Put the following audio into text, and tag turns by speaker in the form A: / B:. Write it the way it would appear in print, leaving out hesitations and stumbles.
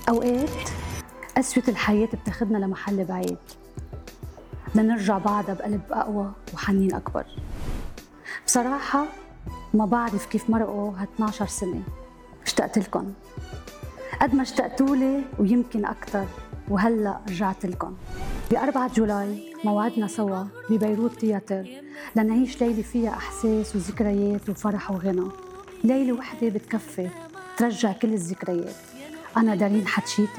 A: أوقات قسوة الحياة بتاخدنا لمحل بعيد، بدنا نرجع بعدها بقلب أقوى وحنين أكبر. بصراحة ما بعرف كيف مرقوا ها12 سنة، اشتقت لكم قد ما اشتقتولي ويمكن أكتر، وهلأ رجعت لكم. ب4 جولاي موعدنا سوا ببيروت تياتر لنعيش ليلة فيها أحساس وذكريات وفرح وغنى. ليلة وحدة بتكفي ترجع كل الذكريات. أنا دارين حتشيتو.